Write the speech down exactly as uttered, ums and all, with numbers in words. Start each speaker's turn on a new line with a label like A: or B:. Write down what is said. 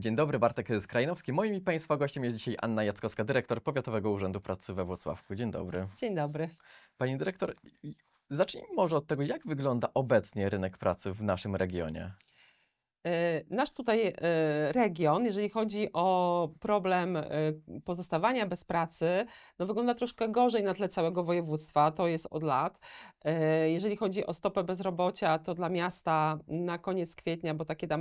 A: Dzień dobry, Bartek Skrajnowski. Moim i Państwa gościem jest dzisiaj Anna Jackowska, dyrektor Powiatowego Urzędu Pracy we Włocławku. Dzień dobry.
B: Dzień dobry.
A: Pani dyrektor, zacznijmy może od tego, jak wygląda obecnie rynek pracy w naszym regionie.
B: Nasz tutaj region, jeżeli chodzi o problem pozostawania bez pracy, no wygląda troszkę gorzej na tle całego województwa, to jest od lat. Jeżeli chodzi o stopę bezrobocia, to dla miasta na koniec kwietnia, bo takie dane